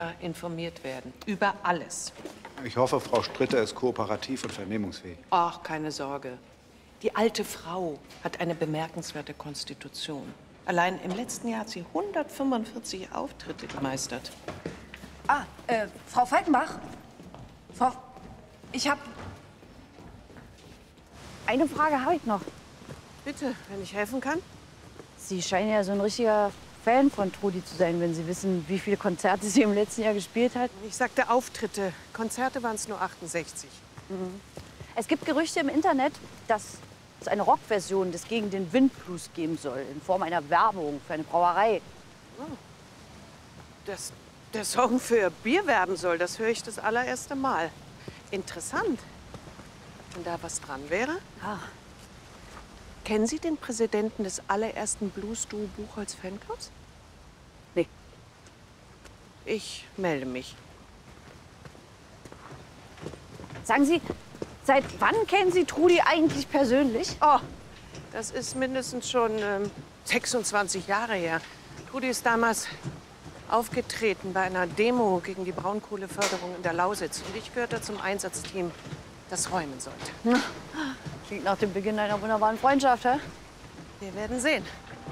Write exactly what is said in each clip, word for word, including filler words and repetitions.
informiert werden. Über alles. Ich hoffe, Frau Stritter ist kooperativ und vernehmungsfähig. Ach, keine Sorge. Die alte Frau hat eine bemerkenswerte Konstitution. Allein im letzten Jahr hat sie hundertfünfundvierzig Auftritte gemeistert. Ah, äh, Frau Falkenbach? Frau... Ich hab... Eine Frage habe ich noch. Bitte, wenn ich helfen kann? Sie scheinen ja so ein richtiger Fan von Trudi zu sein, wenn Sie wissen, wie viele Konzerte sie im letzten Jahr gespielt hat. Ich sagte Auftritte. Konzerte waren es nur achtundsechzig. Mhm. Es gibt Gerüchte im Internet, dass es eine Rockversion des Gegen den Wind Blues geben soll, in Form einer Werbung für eine Brauerei. Oh. Dass der Song für Bier werben soll, das höre ich das allererste Mal. Interessant. Wenn da was dran wäre? Ja. Kennen Sie den Präsidenten des allerersten Blues-Duo Buchholz Fanclubs? Nee. Ich melde mich. Sagen Sie, seit wann kennen Sie Trudi eigentlich persönlich? Oh, das ist mindestens schon ähm, sechsundzwanzig Jahre her. Trudi ist damals aufgetreten bei einer Demo gegen die Braunkohleförderung in der Lausitz. Und ich gehörte zum Einsatzteam, das räumen sollte. Na, klingt nach dem Beginn einer wunderbaren Freundschaft, hä? Wir werden sehen.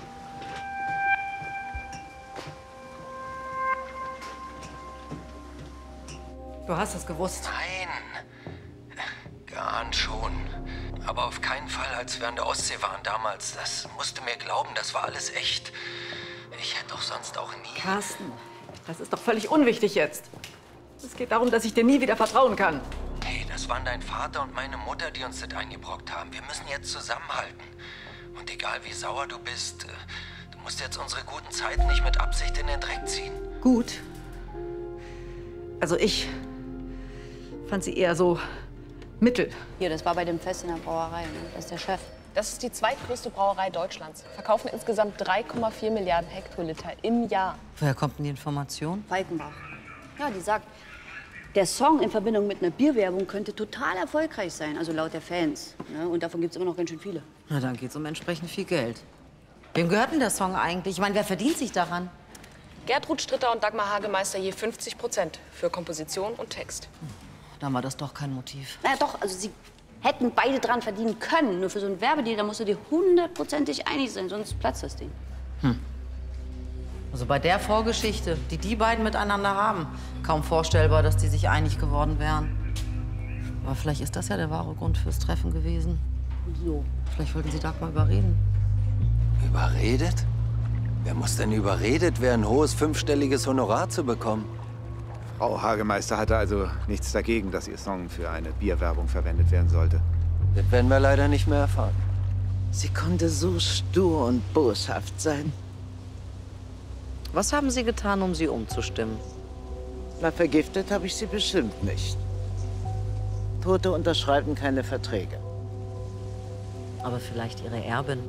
Du hast es gewusst. Nein, geahnt schon. Aber auf keinen Fall, als wir an der Ostsee waren damals. Das musste mir glauben, das war alles echt. Ich hätte doch sonst auch nie... Carsten, das ist doch völlig unwichtig jetzt. Es geht darum, dass ich dir nie wieder vertrauen kann. Hey, das waren dein Vater und meine Mutter, die uns das eingebrockt haben. Wir müssen jetzt zusammenhalten. Und egal wie sauer du bist, du musst jetzt unsere guten Zeiten nicht mit Absicht in den Dreck ziehen. Gut. Also ich fand sie eher so mittel. Hier, das war bei dem Fest in der Brauerei, ne? Das ist der Chef. Das ist die zweitgrößte Brauerei Deutschlands. Verkaufen insgesamt drei Komma vier Milliarden Hektoliter im Jahr. Woher kommt denn die Information? Falkenbach. Ja, die sagt, der Song in Verbindung mit einer Bierwerbung könnte total erfolgreich sein, also laut der Fans. Ne? Und davon gibt es immer noch ganz schön viele. Na, dann geht es um entsprechend viel Geld. Wem gehört denn der Song eigentlich? Ich meine, wer verdient sich daran? Gertrud Stritter und Dagmar Hagemeister je fünfzig Prozent für Komposition und Text. Dann war das doch kein Motiv. Na ja, doch, also sie hätten beide dran verdienen können. Nur für so einen Werbedeal, da musst du dir hundertprozentig einig sein, sonst platzt das Ding. Hm. Also bei der Vorgeschichte, die die beiden miteinander haben, kaum vorstellbar, dass die sich einig geworden wären. Aber vielleicht ist das ja der wahre Grund fürs Treffen gewesen. So. Vielleicht wollten sie Dagmar überreden. Überredet? Wer muss denn überredet werden, ein hohes fünfstelliges Honorar zu bekommen? Frau Hagemeister hatte also nichts dagegen, dass ihr Song für eine Bierwerbung verwendet werden sollte. Das werden wir leider nicht mehr erfahren. Sie konnte so stur und boshaft sein. Was haben Sie getan, um sie umzustimmen? Na, vergiftet habe ich sie bestimmt nicht. Tote unterschreiben keine Verträge. Aber vielleicht Ihre Erbin.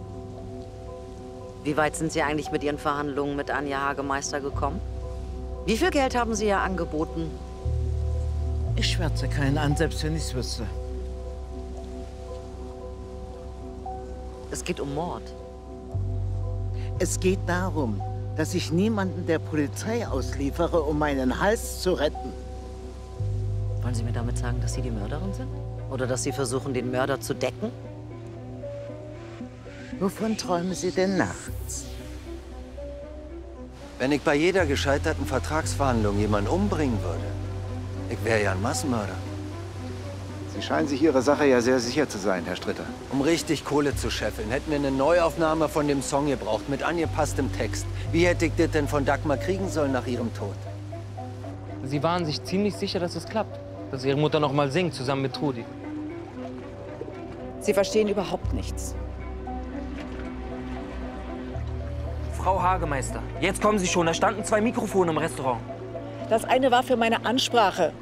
Wie weit sind Sie eigentlich mit Ihren Verhandlungen mit Anja Hagemeister gekommen? Wie viel Geld haben Sie ihr angeboten? Ich schwärze keinen an, selbst wenn ich es wüsste. Es geht um Mord. Es geht darum, dass ich niemanden der Polizei ausliefere, um meinen Hals zu retten. Wollen Sie mir damit sagen, dass Sie die Mörderin sind? Oder dass Sie versuchen, den Mörder zu decken? Wovon träumen Sie denn nachts? Wenn ich bei jeder gescheiterten Vertragsverhandlung jemanden umbringen würde, ich wäre ja ein Massenmörder. Sie scheinen sich Ihrer Sache ja sehr sicher zu sein, Herr Stritter. Um richtig Kohle zu scheffeln, hätten wir eine Neuaufnahme von dem Song gebraucht, mit angepasstem Text. Wie hätte ich das denn von Dagmar kriegen sollen nach ihrem Tod? Sie waren sich ziemlich sicher, dass es klappt. Dass ihre Mutter noch mal singt, zusammen mit Trudi. Sie verstehen überhaupt nichts. Frau Hagemeister, jetzt kommen Sie schon. Da standen zwei Mikrofone im Restaurant. Das eine war für meine Ansprache.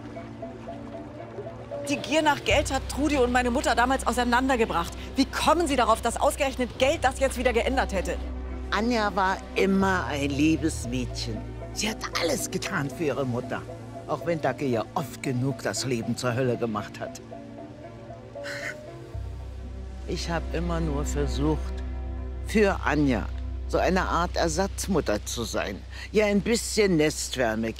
Die Gier nach Geld hat Trudi und meine Mutter damals auseinandergebracht. Wie kommen Sie darauf, dass ausgerechnet Geld das jetzt wieder geändert hätte? Anja war immer ein liebes Mädchen. Sie hat alles getan für ihre Mutter. Auch wenn Dacke ja oft genug das Leben zur Hölle gemacht hat. Ich habe immer nur versucht, für Anja so eine Art Ersatzmutter zu sein. Ihr ein bisschen Nestwärme